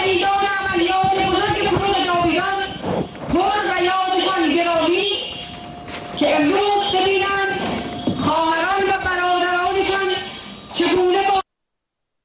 شهیدان عملیات بزرگ فروغ جاویدان پر و یادشان گرامی که امروز